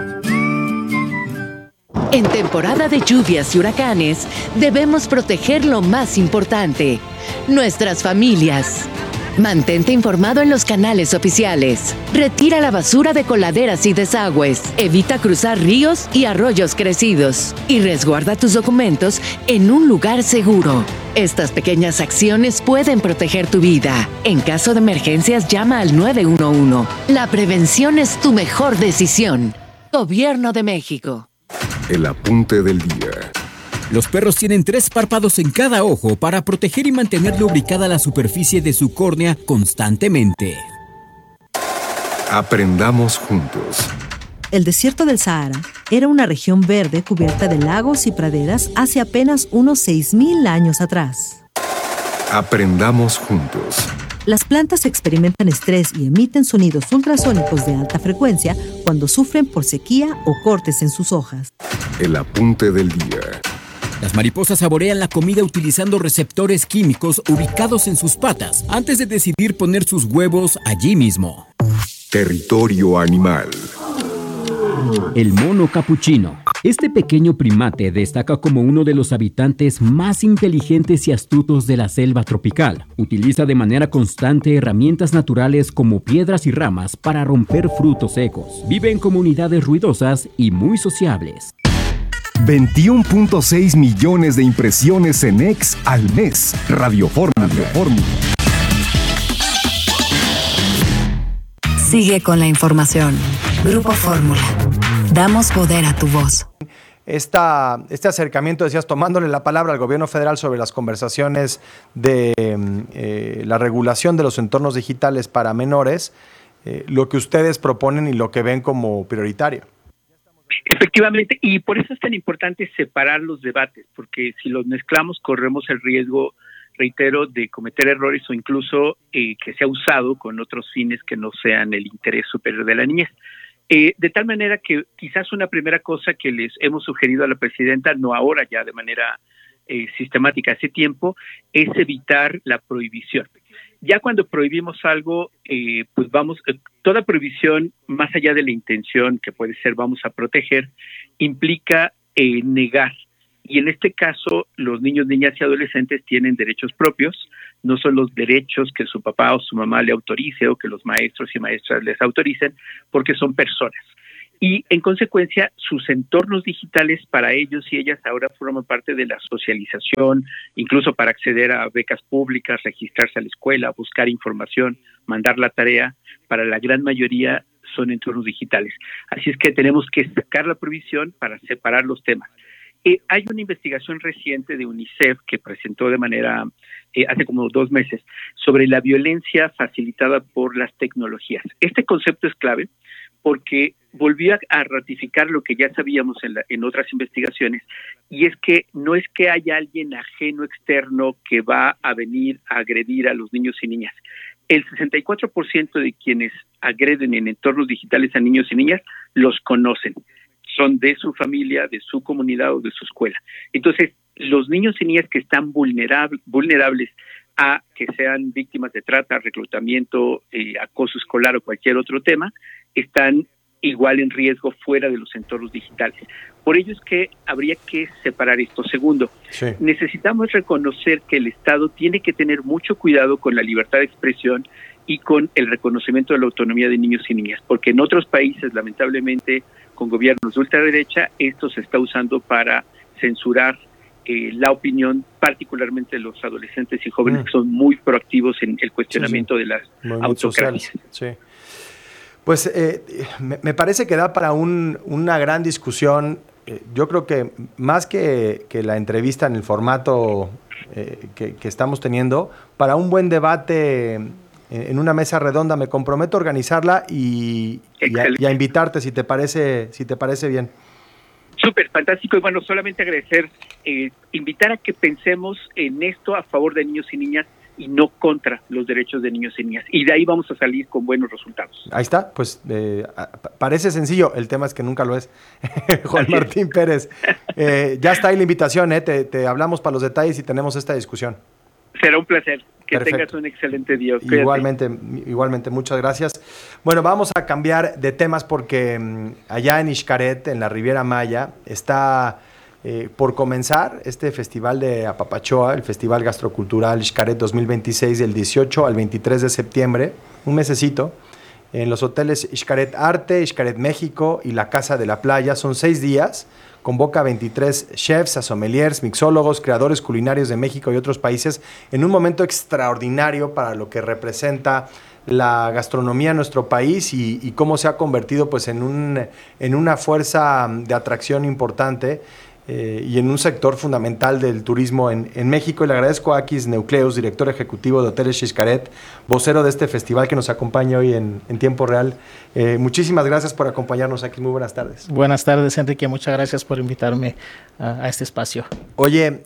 En temporada de lluvias y huracanes, debemos proteger lo más importante, nuestras familias. Mantente informado en los canales oficiales. Retira la basura de coladeras y desagües. Evita cruzar ríos y arroyos crecidos. Y resguarda tus documentos en un lugar seguro. Estas pequeñas acciones pueden proteger tu vida. En caso de emergencias, llama al 911. La prevención es tu mejor decisión. Gobierno de México. El apunte del día. Los perros tienen 3 párpados en cada ojo para proteger y mantener lubricada la superficie de su córnea constantemente. Aprendamos juntos. El desierto del Sahara era una región verde cubierta de lagos y praderas hace apenas unos 6.000 años atrás. Aprendamos juntos. Las plantas experimentan estrés y emiten sonidos ultrasónicos de alta frecuencia cuando sufren por sequía o cortes en sus hojas. El apunte del día. Las mariposas saborean la comida utilizando receptores químicos ubicados en sus patas antes de decidir poner sus huevos allí mismo. Territorio animal. El mono capuchino. Este pequeño primate destaca como uno de los habitantes más inteligentes y astutos de la selva tropical. Utiliza de manera constante herramientas naturales como piedras y ramas para romper frutos secos. Vive en comunidades ruidosas y muy sociables. 21.6 millones de impresiones en X al mes. Radio Fórmula. Sigue con la información. Grupo Fórmula. Damos poder a tu voz. Este acercamiento, decías, tomándole la palabra al gobierno federal sobre las conversaciones de la regulación de los entornos digitales para menores, lo que ustedes proponen y lo que ven como prioritario. Efectivamente, y por eso es tan importante separar los debates, porque si los mezclamos corremos el riesgo, reitero, de cometer errores o incluso que sea usado con otros fines que no sean el interés superior de la niñez. De tal manera que quizás una primera cosa que les hemos sugerido a la presidenta, no ahora ya de manera sistemática hace tiempo, es evitar la prohibición. Ya cuando prohibimos algo, pues toda prohibición, más allá de la intención que puede ser vamos a proteger, implica negar. Y en este caso, los niños, niñas y adolescentes tienen derechos propios, no son los derechos que su papá o su mamá le autorice o que los maestros y maestras les autoricen, porque son personas. Y en consecuencia, sus entornos digitales para ellos y ellas ahora forman parte de la socialización, incluso para acceder a becas públicas, registrarse a la escuela, buscar información, mandar la tarea. Para la gran mayoría son entornos digitales. Así es que tenemos que sacar la prohibición para separar los temas. Hay una investigación reciente de UNICEF que presentó de manera, hace como 2 meses, sobre la violencia facilitada por las tecnologías. Este concepto es clave porque volvió a ratificar lo que ya sabíamos en otras investigaciones, y es que no es que haya alguien ajeno externo que va a venir a agredir a los niños y niñas. El 64% de quienes agreden en entornos digitales a niños y niñas los conocen. Son de su familia, de su comunidad o de su escuela. Entonces, los niños y niñas que están vulnerables a que sean víctimas de trata, reclutamiento, acoso escolar o cualquier otro tema, están igual en riesgo fuera de los entornos digitales. Por ello es que habría que separar esto. Segundo, necesitamos reconocer que el Estado tiene que tener mucho cuidado con la libertad de expresión y con el reconocimiento de la autonomía de niños y niñas, porque en otros países, lamentablemente, con gobiernos de ultraderecha, esto se está usando para censurar la opinión, particularmente de los adolescentes y jóvenes que son muy proactivos en el cuestionamiento de las autocracias. Sí. Pues me parece que da para una gran discusión. Yo creo que más que la entrevista en el formato que estamos teniendo, para un buen debate en una mesa redonda, me comprometo a organizarla y a invitarte si te parece bien. Súper, fantástico. Y bueno, solamente agradecer, invitar a que pensemos en esto a favor de niños y niñas y no contra los derechos de niños y niñas. Y de ahí vamos a salir con buenos resultados. Ahí está, pues parece sencillo, el tema es que nunca lo es. Juan Martín Pérez, ya está ahí la invitación, te hablamos para los detalles y tenemos esta discusión. Será un placer. Que Perfecto. tengas un excelente día. Igualmente, muchas gracias. Bueno, vamos a cambiar de temas porque allá en Xcaret, en la Riviera Maya, está por comenzar este festival de Apapachoa, el Festival Gastrocultural Xcaret 2026, del 18 al 23 de septiembre, un mesecito, en los hoteles Xcaret Arte, Xcaret México y la Casa de la Playa. Son 6 días. Convoca a 23 chefs, a sommeliers, mixólogos, creadores culinarios de México y otros países en un momento extraordinario para lo que representa la gastronomía en nuestro país y cómo se ha convertido pues, en una fuerza de atracción importante y en un sector fundamental del turismo en México. Y le agradezco a Akis Neucleus, director ejecutivo de Hoteles Xcaret, vocero de este festival, que nos acompaña hoy en tiempo real. Muchísimas gracias por acompañarnos aquí. Muy buenas tardes. Buenas tardes, Enrique. Muchas gracias por invitarme a este espacio. Oye,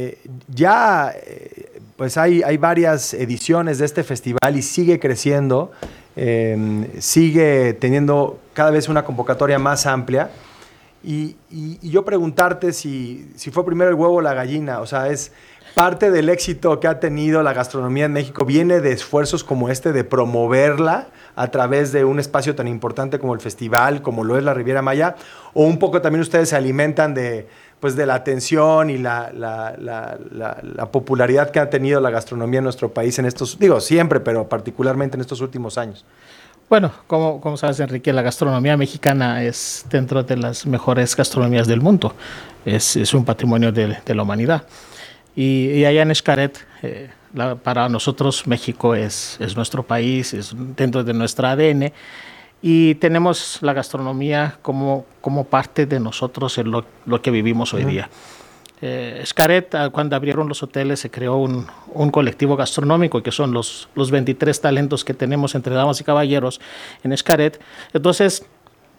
pues hay varias ediciones de este festival y sigue creciendo, sigue teniendo cada vez una convocatoria más amplia. Y yo preguntarte si fue primero el huevo o la gallina, o sea, es parte del éxito que ha tenido la gastronomía en México, viene de esfuerzos como este de promoverla a través de un espacio tan importante como el festival, como lo es la Riviera Maya, o un poco también ustedes se alimentan de la atención y la popularidad que ha tenido la gastronomía en nuestro país en estos, siempre, pero particularmente en estos últimos años. Bueno, como sabes, Enrique, la gastronomía mexicana es dentro de las mejores gastronomías del mundo. Es un patrimonio de la humanidad. Y allá en Xcaret, para nosotros México es nuestro país, es dentro de nuestra ADN. Y tenemos la gastronomía como parte de nosotros en lo que vivimos hoy día. Xcaret, cuando abrieron los hoteles, se creó un colectivo gastronómico que son los 23 talentos que tenemos entre damas y caballeros en Xcaret. Entonces,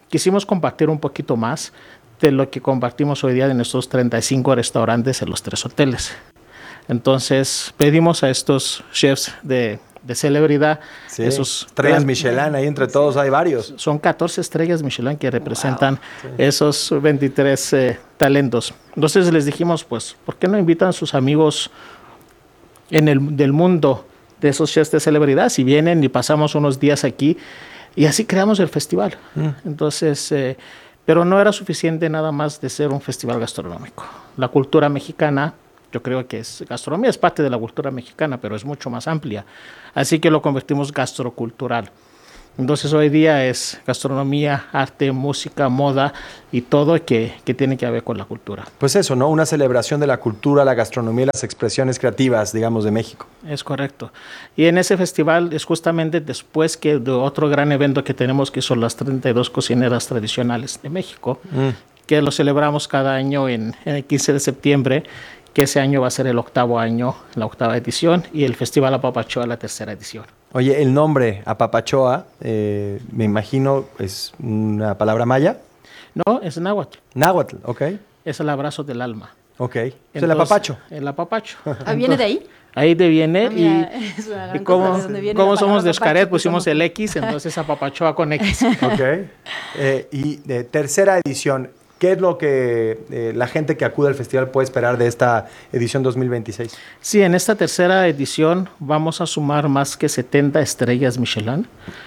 quisimos compartir un poquito más de lo que compartimos hoy día en nuestros 35 restaurantes en los 3 hoteles. Entonces pedimos a estos chefs de celebridad, sí, esos estrellas Michelin, ahí entre todos hay varios. Son 14 estrellas Michelin que representan esos 23 talentos. Entonces les dijimos, pues, ¿por qué no invitan a sus amigos del mundo de esos chefs de celebridad? Si vienen y pasamos unos días aquí, y así creamos el festival. Entonces, pero no era suficiente nada más de ser un festival gastronómico. La cultura mexicana, yo creo que gastronomía es parte de la cultura mexicana, pero es mucho más amplia. Así que lo convertimos gastrocultural. Entonces hoy día es gastronomía, arte, música, moda y todo que tiene que ver con la cultura. Pues eso, ¿no? Una celebración de la cultura, la gastronomía y las expresiones creativas, digamos, de México. Es correcto. Y en ese festival es justamente después que de otro gran evento que tenemos, que son las 32 cocineras tradicionales de México, que lo celebramos cada año en el 15 de septiembre, que ese año va a ser el 8º año, la 8ª edición, y el Festival Apapachoa la 3ª edición. Oye, el nombre Apapachoa, me imagino, ¿es una palabra maya? No, es náhuatl. Náhuatl, ok. Es el abrazo del alma. Ok. Es el apapacho. El apapacho. ¿Viene de ahí? Ahí viene, y como somos de Xcaret, pusimos el X, entonces Apapachoa con X. Ok. Y de 3ª edición, ¿qué es lo que la gente que acude al festival puede esperar de esta edición 2026? Sí, en esta 3ª edición vamos a sumar más que 70 estrellas Michelin.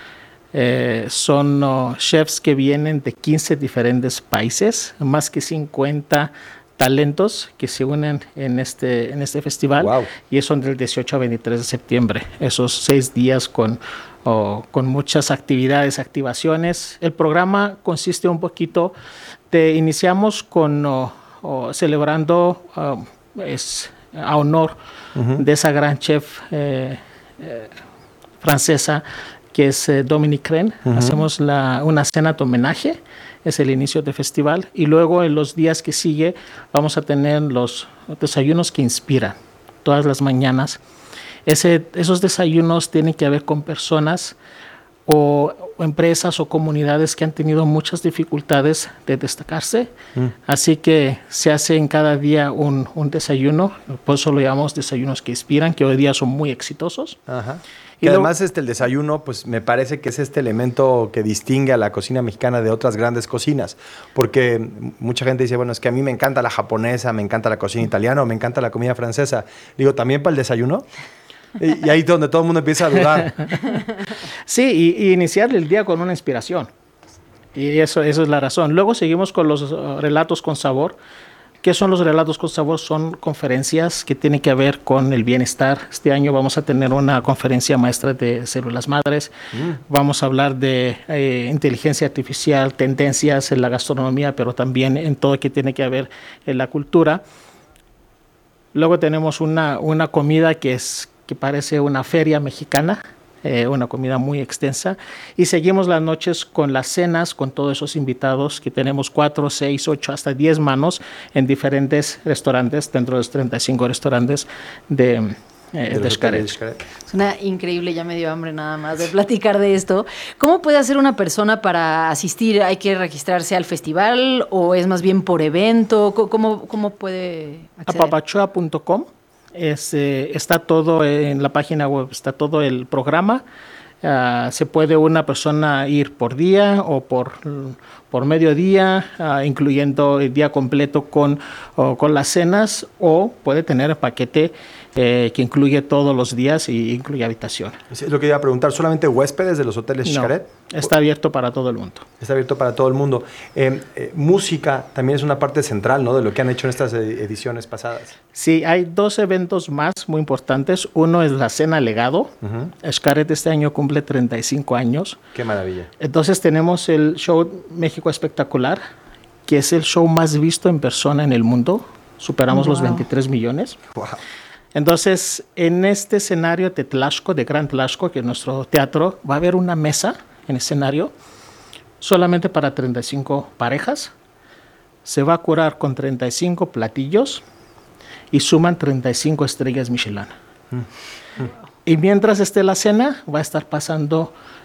Son chefs que vienen de 15 diferentes países, más que 50 talentos que se unen en este festival. Wow. Y son del 18 a 23 de septiembre, esos 6 días con muchas actividades, activaciones. El programa consiste un poquito iniciamos con celebrando a honor de esa gran chef francesa que es Dominique Rennes. Hacemos una cena de homenaje, es el inicio del festival, y luego en los días que sigue vamos a tener los desayunos que inspiran todas las mañanas. Esos desayunos tienen que ver con personas o empresas o comunidades que han tenido muchas dificultades de destacarse. Así que se hace en cada día un desayuno, por eso lo llamamos desayunos que inspiran, que hoy día son muy exitosos. Ajá. Y además el desayuno, pues me parece que es este elemento que distingue a la cocina mexicana de otras grandes cocinas, porque mucha gente dice, bueno, es que a mí me encanta la japonesa, me encanta la cocina italiana, me encanta la comida francesa. Digo, ¿también para el desayuno? Y ahí es donde todo el mundo empieza a dudar. Sí, y iniciar el día con una inspiración. Y eso es la razón. Luego seguimos con los relatos con sabor. ¿Qué son los relatos con sabor? Son conferencias que tienen que ver con el bienestar. Este año vamos a tener una conferencia maestra de células madres. Vamos a hablar de inteligencia artificial, tendencias en la gastronomía, pero también en todo lo que tiene que ver en la cultura. Luego tenemos una comida que parece una feria mexicana, una comida muy extensa, y seguimos las noches con las cenas con todos esos invitados que tenemos 4, 6, 8, hasta 10 manos en diferentes restaurantes, dentro de los 35 restaurantes de Xcaret. Suena increíble, ya me dio hambre nada más de platicar de esto. ¿Cómo puede hacer una persona para asistir? ¿Hay que registrarse al festival o es más bien por evento? ¿Cómo puede acceder? Apapachoa.com. Está todo en la página web, está todo el programa. Se puede una persona ir por día o por mediodía, incluyendo el día completo con las cenas, o puede tener el paquete que incluye todos los días y incluye habitación. Es lo que iba a preguntar, ¿solamente huéspedes de los hoteles Xcaret? No, está abierto para todo el mundo. Está abierto para todo el mundo. Música también es una parte central, ¿no?, de lo que han hecho en estas ediciones pasadas. Sí, hay 2 eventos más muy importantes. Uno es la Cena Legado. Xcaret este año cumple 35 años. ¡Qué maravilla! Entonces tenemos el show México Espectacular, que es el show más visto en persona en el mundo. Superamos los 23 millones. Wow. Entonces, en este escenario de Tlaxco, de Gran Tlaxco, que es nuestro teatro, va a haber una mesa en el escenario solamente para 35 parejas. Se va a curar con 35 platillos y suman 35 estrellas Michelin. Y mientras esté la cena, va a estar pasando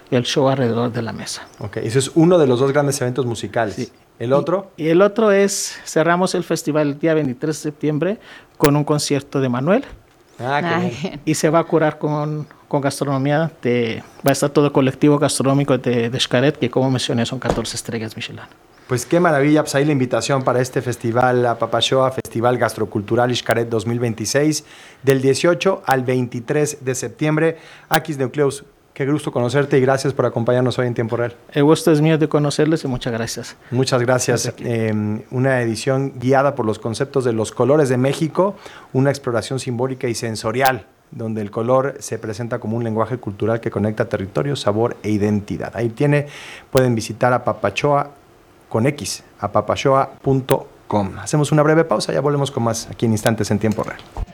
el show alrededor de la mesa. Ok, eso es uno de los 2 grandes eventos musicales. Sí. ¿El otro? Y el otro es, cerramos el festival el día 23 de septiembre con un concierto de Manuel. Qué bien. Y se va a curar con gastronomía. Va a estar todo el colectivo gastronómico de Xcaret, que como mencioné son 14 estrellas Michelin. Pues qué maravilla, pues ahí la invitación para este festival Apapachoa, Festival Gastrocultural Xcaret 2026, del 18 al 23 de septiembre. Akis Neucleus, qué gusto conocerte y gracias por acompañarnos hoy en Tiempo Real. El gusto es mío de conocerles y muchas gracias. Muchas gracias. Una edición guiada por los conceptos de los colores de México, una exploración simbólica y sensorial, donde el color se presenta como un lenguaje cultural que conecta territorio, sabor e identidad. Ahí pueden visitar Apapachoa con X, apapachoa.com. Hacemos una breve pausa, ya volvemos con más aquí en Instantes en Tiempo Real.